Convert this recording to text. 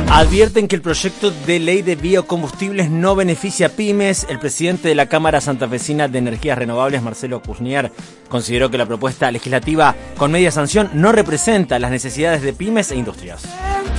Advierten que el proyecto de ley de biocombustibles no beneficia a pymes. El presidente de la Cámara Santafesina de Energías Renovables, Marcelo Cusnier, consideró que la propuesta legislativa con media sanción no representa las necesidades de pymes e industrias.